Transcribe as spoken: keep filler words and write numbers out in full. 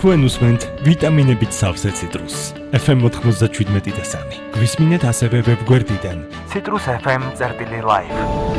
თქვენ უსმენთ ვიტამინებით სავსე ციტრუსს. ეფ ემ ოთხმოცდაშვიდმეტი და სამი. გვისმინეთ ასევე ვებგვერდიდან citrus f m წერტილი live.